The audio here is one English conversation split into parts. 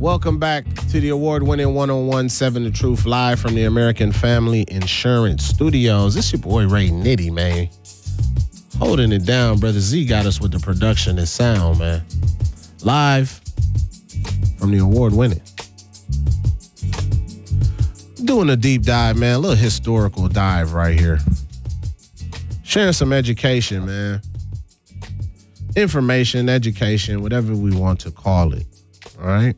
Welcome back to the award-winning 1017 The Truth, live from the American Family Insurance Studios. This your boy Ray Nitty, man. Holding it down. Brother Z got us with the production and sound, man. Live from the award-winning. Doing a deep dive, man. A little historical dive right here. Sharing some education, man. Information, education, whatever we want to call it. All right?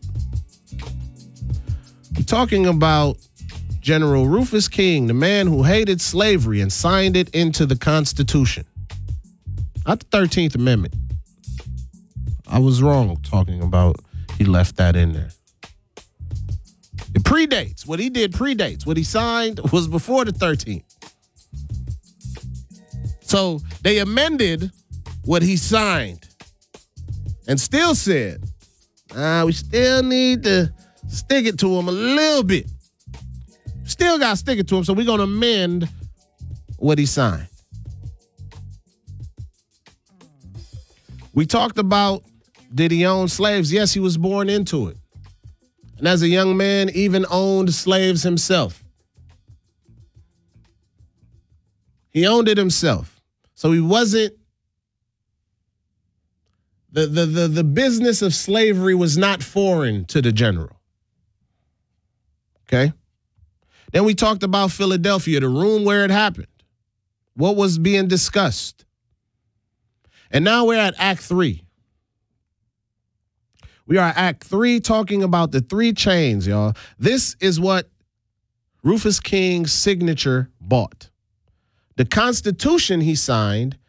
We're talking about General Rufus King, the man who hated slavery and signed it into the Constitution. Not the 13th Amendment. I was wrong talking about he left that in there. It predates. What he did predates. What he signed was before the 13th. So they amended what he signed and still said, we still need to stick it to him a little bit. Still got to stick it to him, so we're going to amend what he signed. We talked about, did he own slaves? Yes, he was born into it. And as a young man, even owned slaves himself. He owned it himself. So he wasn't, the business of slavery was not foreign to the general. Okay? Then we talked about Philadelphia, the room where it happened. What was being discussed? And now we're at Act 3. We are at Act 3 talking about the 3 chains, y'all. This is what Rufus King's signature bought. The Constitution he signed